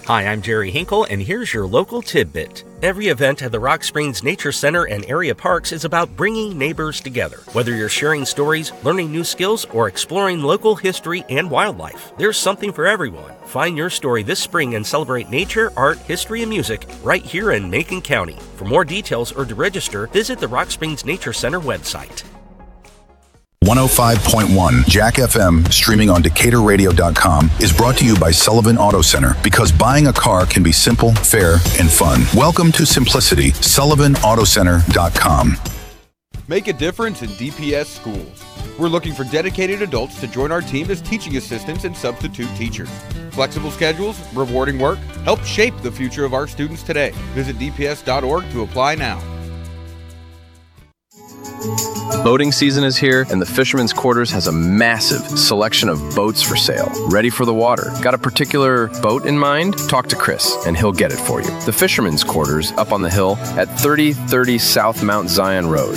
Hi, I'm Jerry Hinkle, and here's your local tidbit. Every event at the Rock Springs Nature Center and area parks is about bringing neighbors together. Whether you're sharing stories, learning new skills, or exploring local history and wildlife, there's something for everyone. Find your story this spring and celebrate nature, art, history, and music right here in Macon County. For more details or to register, visit the Rock Springs Nature Center website. 105.1 Jack FM, streaming on DecaturRadio.com, is brought to you by Sullivan Auto Center, because buying a car can be simple, fair, and fun. Welcome to simplicity. SullivanAutoCenter.com. Make a difference in DPS schools. We're looking for dedicated adults to join our team as teaching assistants and substitute teachers. Flexible schedules, rewarding work, help shape the future of our students today. Visit dps.org to apply now. Boating season is here, and the Fisherman's Quarters has a massive selection of boats for sale, ready for the water. Got a particular boat in mind? Talk to Chris, and he'll get it for you. The Fisherman's Quarters, up on the hill at 3030 South Mount Zion Road,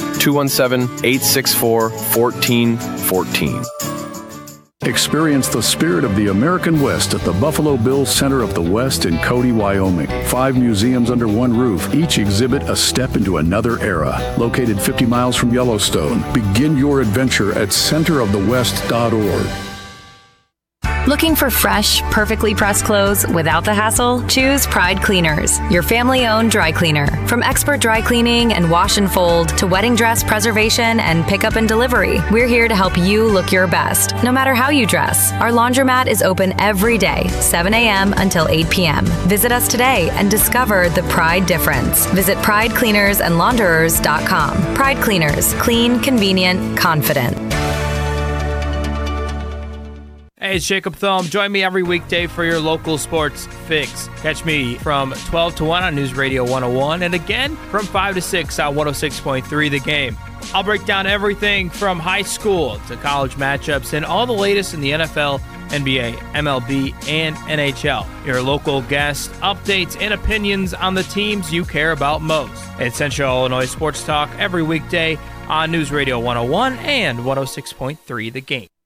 217-864-1414. Experience the spirit of the American West at the Buffalo Bill Center of the West in Cody, Wyoming. 5 museums under one roof, each exhibit a step into another era. Located 50 miles from Yellowstone, begin your adventure at centerofthewest.org. Looking for fresh, perfectly pressed clothes without the hassle? Choose Pride Cleaners, your family-owned dry cleaner. From expert dry cleaning and wash and fold to wedding dress preservation and pickup and delivery, we're here to help you look your best, no matter how you dress. Our laundromat is open every day, 7 a.m. until 8 p.m. Visit us today and discover the Pride difference. Visit PrideCleanersandLaunderers.com. Pride Cleaners, clean, convenient, confident. Hey, it's Jacob Thome. Join me every weekday for your local sports fix. Catch me from 12 to 1 on News Radio 101 and again from 5 to 6 on 106.3 The Game. I'll break down everything from high school to college matchups and all the latest in the NFL, NBA, MLB, and NHL. Your local guest updates and opinions on the teams you care about most. It's Central Illinois Sports Talk every weekday on News Radio 101 and 106.3 The Game.